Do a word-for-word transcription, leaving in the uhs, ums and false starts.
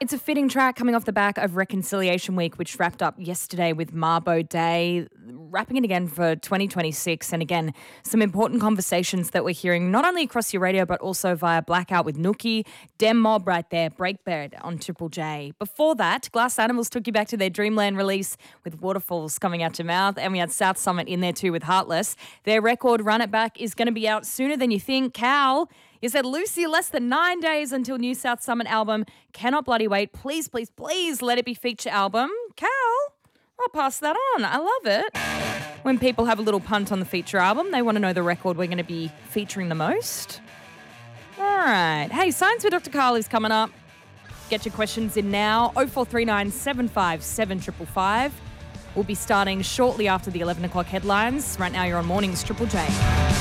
It's a fitting track coming off the back of Reconciliation Week, which wrapped up yesterday with Mabo Day, wrapping it again for twenty twenty-six. And again, some important conversations that we're hearing not only across your radio, but also via Blackout with Nookie, Dem Mob right there, Breakbird on Triple J. Before that, Glass Animals took you back to their Dreamland release with Waterfalls coming out your mouth. And we had South Summit in there too with Heartless. Their record, Run It Back, is going to be out sooner than you think. Cal, you said, Lucy, less than nine days until new South Summit album. Cannot bloody wait. Please, please, please let it be feature album. Cal, I'll pass that on. I love it. When people have a little punt on the feature album, they want to know the record we're going to be featuring the most. All right. Hey, Science with Doctor Carl is coming up. Get your questions in now. oh four three nine, seven five seven, five five five. We'll be starting shortly after the eleven o'clock headlines. Right now you're on Mornings Triple J.